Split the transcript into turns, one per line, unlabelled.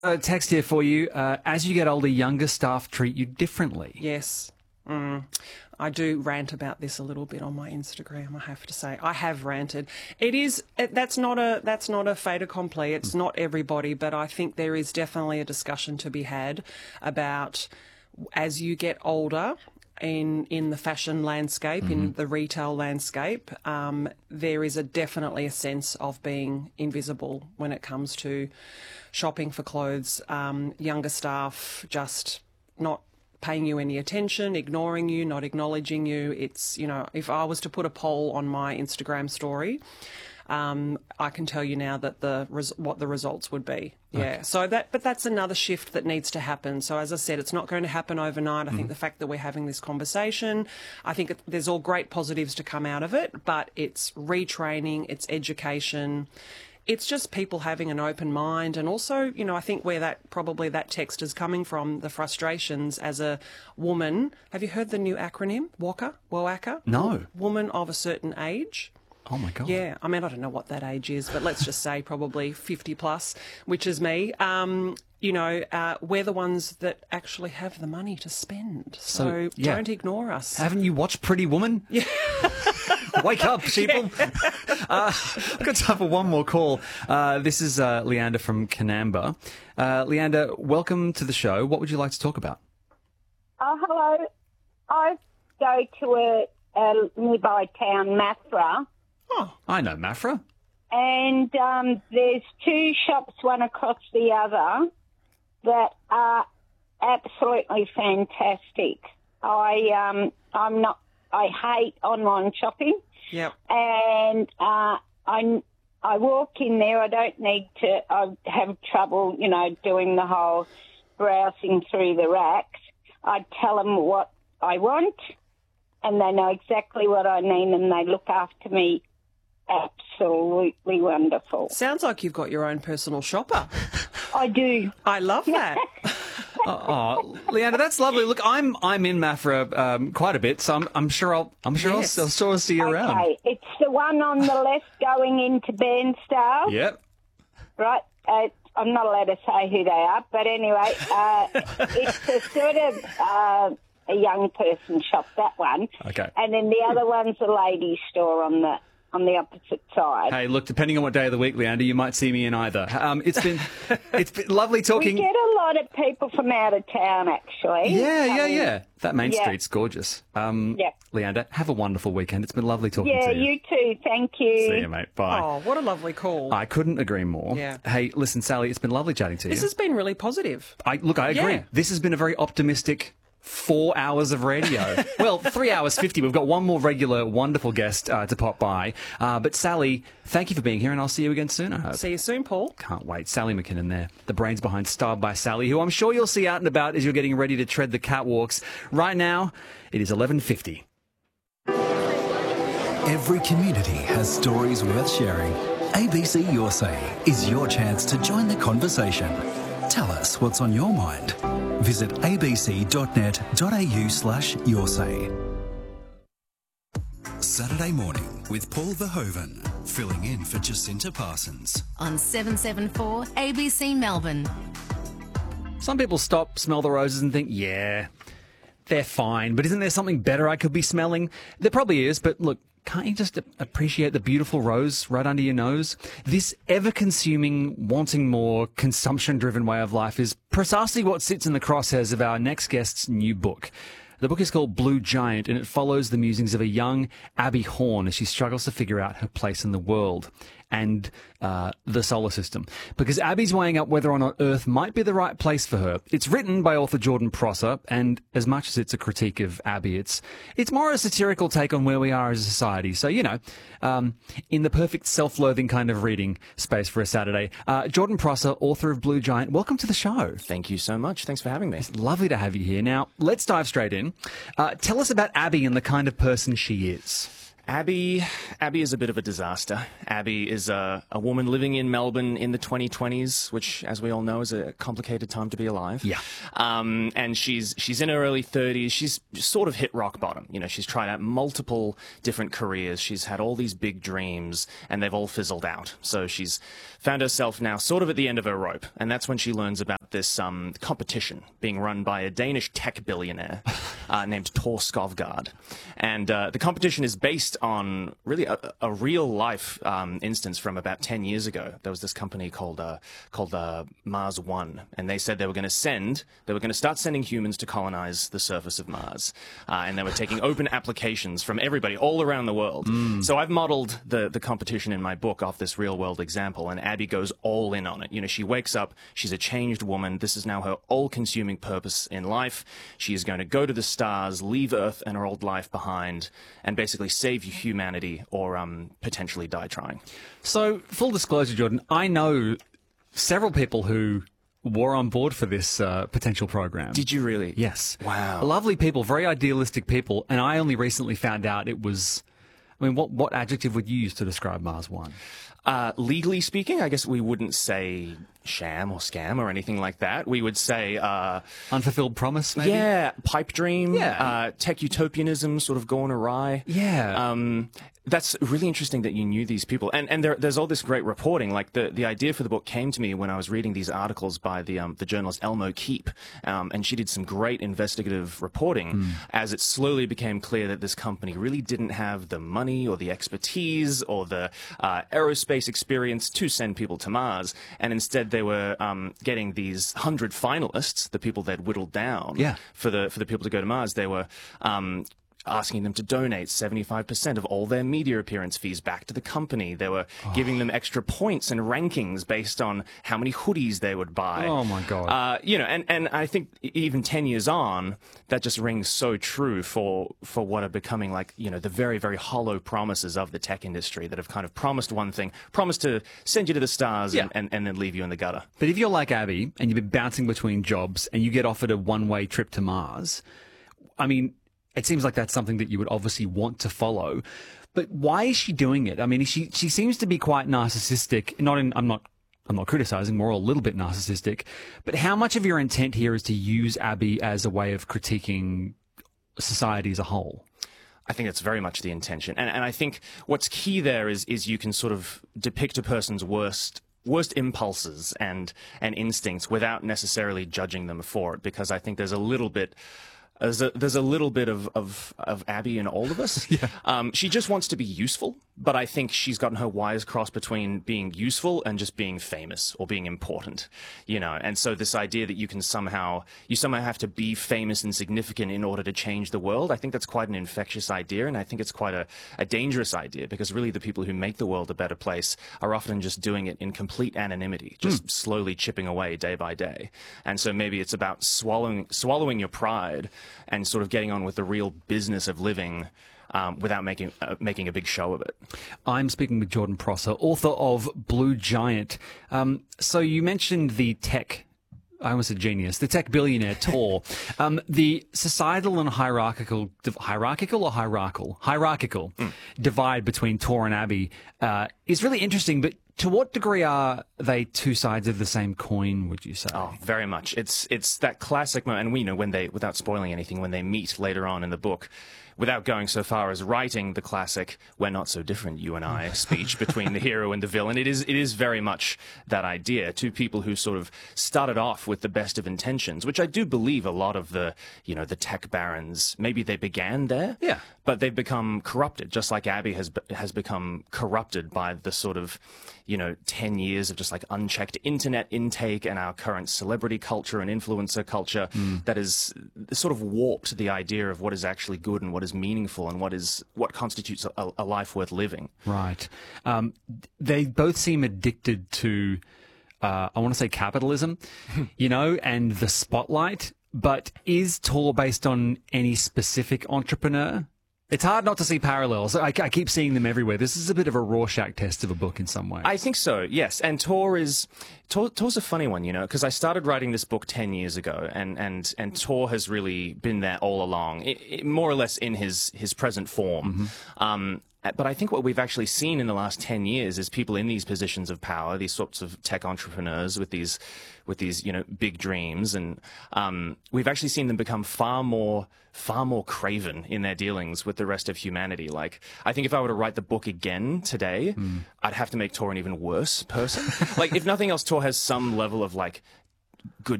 A text here for you. As you get older, younger staff treat you differently.
Yes. I do rant about this a little bit on my Instagram, I have to say. I have ranted. That's not a fait accompli. It's not everybody, but I think there is definitely a discussion to be had about as you get older in the fashion landscape, in the retail landscape, there is definitely a sense of being invisible when it comes to shopping for clothes. Younger staff just not paying you any attention, ignoring you, not acknowledging you. It's, if I was to put a poll on my Instagram story, I can tell you now that what the results would be. Yeah. So but that's another shift that needs to happen. So as I said, it's not going to happen overnight. I think the fact that we're having this conversation, I think there's all great positives to come out of it, but it's retraining, it's education. It's just people having an open mind, and also, I think where that text is coming from, the frustrations as a woman. Have you heard the new acronym, WOACA?
No.
Woman of a certain age.
Oh, my God.
Yeah, I mean, I don't know what that age is, but let's just say probably 50 plus, which is me. We're the ones that actually have the money to spend. So don't ignore us.
Haven't you watched Pretty Woman?
Yeah.
Wake up, sheeple. I've got time for one more call. This is Leander from Canamba. Leander, welcome to the show. What would you like to talk about?
Hello. I go to a nearby town, Maffra.
Oh, I know Maffra.
And there's two shops, one across the other, that are absolutely fantastic. I hate online shopping.
Yep.
And I walk in there. I don't need to. I have trouble, doing the whole browsing through the racks. I tell them what I want, and they know exactly what I need, and they look after me. Absolutely wonderful.
Sounds like you've got your own personal shopper.
I do.
I love that.
Oh, Leander, that's lovely. Look, I'm in Maffra quite a bit, so I'm sure I'll see you around.
Okay, it's the one on the left going into Bairnsdale.
Yep.
Right. I'm not allowed to say who they are, but anyway, it's a sort of a young person shop, that one.
Okay.
And then the other one's a ladies' store on the opposite side.
Hey, look, depending on what day of the week, Leander, you might see me in either. It's been lovely talking.
We get a lot of people from out of town, actually.
Yeah. That main street's gorgeous.
Yeah.
Leander, have a wonderful weekend. It's been lovely talking to you.
Yeah, you too. Thank you.
See you, mate. Bye.
Oh, what a lovely call.
I couldn't agree more.
Yeah.
Hey, listen, Sally, it's been lovely chatting to you.
This has been really positive.
I agree.
Yeah.
This has been a very optimistic 4 hours of radio. Well, 3 hours 50. We've got one more regular, wonderful guest to pop by. But Sally, thank you for being here, and I'll see you again soon, I hope.
See you soon, Paul.
Can't wait. Sally McKinnon there, the brains behind Styled by Sally, who I'm sure you'll see out and about as you're getting ready to tread the catwalks. Right now, it is 11:50.
Every community has stories worth sharing. ABC Your Say is your chance to join the conversation. Tell us what's on your mind. Visit abc.net.au/yoursay. Saturday morning with Paul Verhoeven, filling in for Jacinta Parsons.
On 774 ABC Melbourne.
Some people stop, smell the roses and think, yeah, they're fine, but isn't there something better I could be smelling? There probably is, but look, can't you just appreciate the beautiful rose right under your nose? This ever-consuming, wanting more, consumption-driven way of life is precisely what sits in the crosshairs of our next guest's new book. The book is called Blue Giant, and it follows the musings of a young Abby Horn as she struggles to figure out her place in the world and the solar system. Because Abby's weighing up whether or not Earth might be the right place for her. It's written by author Jordan Prosser, and as much as it's a critique of Abby, it's more a satirical take on where we are as a society. So, in the perfect self-loathing kind of reading space for a Saturday. Jordan Prosser, author of Blue Giant, welcome to the show.
Thank you so much. Thanks for having me.
It's lovely to have you here. Now, let's dive straight in. Tell us about Abby and the kind of person she is.
Abby is a bit of a disaster. Abby is a woman living in Melbourne in the 2020s, which, as we all know, is a complicated time to be alive.
Yeah.
And she's in her early 30s. She's sort of hit rock bottom. You know, she's tried out multiple different careers. She's had all these big dreams, and they've all fizzled out. So she's found herself now sort of at the end of her rope. And that's when she learns about this competition being run by a Danish tech billionaire named Tor Skovgaard. And the competition is based on really a real life instance from about 10 years ago. There was this company called Mars One, and they said they were going to start sending humans to colonize the surface of Mars, and they were taking open applications from everybody all around the world. So I've modeled the competition in my book off this real world example, and Abby goes all in on it. You know, she wakes up, she's a changed woman. This is now her all-consuming purpose in life. She is going to go to the stars, leave Earth and her old life behind, and basically save humanity or potentially die trying.
So, full disclosure, Jordan, I know several people who were on board for this potential program.
Did you really?
Yes.
Wow.
Lovely people, very idealistic people, and I only recently found out it was... I mean, what adjective would you use to describe Mars One?
Legally speaking, I guess we wouldn't say sham or scam or anything like that. We would say...
unfulfilled promise, maybe?
Yeah, pipe dream,
Yeah.
tech utopianism sort of gone awry.
Yeah.
That's really interesting that you knew these people. And there's all this great reporting. Like, the idea for the book came to me when I was reading these articles by the journalist Elmo Keep. And she did some great investigative reporting as it slowly became clear that this company really didn't have the money or the expertise or the aerospace experience to send people to Mars. And instead they were getting these 100 finalists, the people they'd whittled down for the people to go to Mars. They were asking them to donate 75% of all their media appearance fees back to the company. They were giving them extra points and rankings based on how many hoodies they would buy.
Oh, my God.
You know, and I think even 10 years on, that just rings so true for what are becoming, like, you know, the very, very hollow promises of the tech industry that have kind of promised one thing, promised to send you to the stars and then leave you in the gutter.
But if you're like Abby and you've been bouncing between jobs and you get offered a one-way trip to Mars, I mean, it seems like that's something that you would obviously want to follow. But why is she doing it? I mean, she seems to be quite narcissistic. I'm not criticizing, we're all a little bit narcissistic. But how much of your intent here is to use Abby as a way of critiquing society as a whole?
I think that's very much the intention. And I think what's key there is you can sort of depict a person's worst impulses and instincts without necessarily judging them for it, because I think there's a little bit of Abby in all of us. She just wants to be useful, but I think she's gotten her wires crossed between being useful and just being famous or being important, you know. And so this idea that you somehow have to be famous and significant in order to change the world, I think that's quite an infectious idea, and I think it's quite a dangerous idea, because really the people who make the world a better place are often just doing it in complete anonymity, just slowly chipping away day by day. And so maybe it's about swallowing your pride and sort of getting on with the real business of living without making a big show of it. I'm
speaking with Jordan Prosser, author of Blue Giant. So you mentioned the tech, I almost said genius, the tech billionaire Tor. The societal and hierarchical divide between Tor and Abby is really interesting, but to what degree are they two sides of the same coin, would you say?
Oh, very much. It's that classic moment, and we know when they, without spoiling anything, when they meet later on in the book, without going so far as writing the classic "We're not so different, you and I" speech between the hero and the villain. It is very much that idea. Two people who sort of started off with the best of intentions, which I do believe a lot of the tech barons, maybe they began there, but they've become corrupted, just like Abby has become corrupted by the sort of 10 years of just like unchecked internet intake and our current celebrity culture and influencer culture that has sort of warped the idea of what is actually good and what is meaningful and what constitutes a life worth living.
Right. They both seem addicted to, I want to say capitalism, and the spotlight. But is Tor based on any specific entrepreneur? It's hard not to see parallels. I keep seeing them everywhere. This is a bit of a Rorschach test of a book in some ways.
I think so, yes. And Tor's a funny one, because I started writing this book 10 years ago, and Tor has really been there all along, more or less in his present form. But I think what we've actually seen in the last 10 years is people in these positions of power, these sorts of tech entrepreneurs with these big dreams, and we've actually seen them become far more craven in their dealings with the rest of humanity. Like, I think if I were to write the book again today, I'd have to make Tor an even worse person. Like, if nothing else, Tor has some level of like good